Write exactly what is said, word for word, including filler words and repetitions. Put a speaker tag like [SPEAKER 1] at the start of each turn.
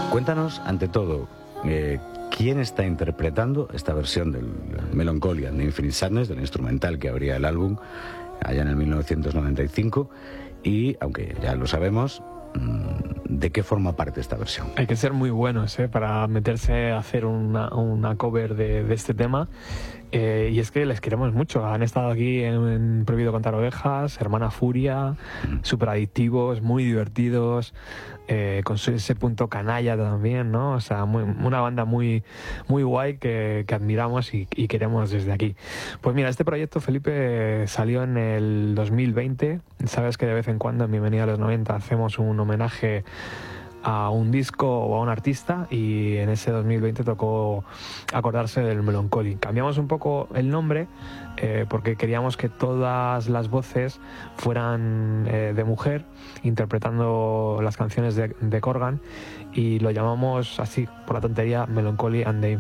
[SPEAKER 1] Cuéntanos, ante todo, eh, ¿quién está interpretando esta versión del Melancholy and the Infinite Sadness, del instrumental que abría el álbum allá en el mil novecientos noventa y cinco? Y, aunque ya lo sabemos, ¿de qué forma parte esta versión?
[SPEAKER 2] Hay que ser muy buenos ¿eh? para meterse a hacer una, una cover de, de este tema. Eh, y es que les queremos mucho. Han estado aquí en, en Prohibido Contar Ovejas, Hermana Furia, mm. súper adictivos, muy divertidos, eh, con su, ese punto canalla también, ¿no? O sea, muy, una banda muy, muy guay que, que admiramos y, y queremos desde aquí. Pues mira, este proyecto, Felipe, salió en el dos mil veinte. Sabes que de vez en cuando en Bienvenida a los noventa hacemos un homenaje a un disco o a un artista, y en ese dos mil veinte tocó acordarse del Melancholy. Cambiamos un poco el nombre eh, porque queríamos que todas las voces fueran eh, de mujer interpretando las canciones de, de Corgan, y lo llamamos así por la tontería Melancholy and the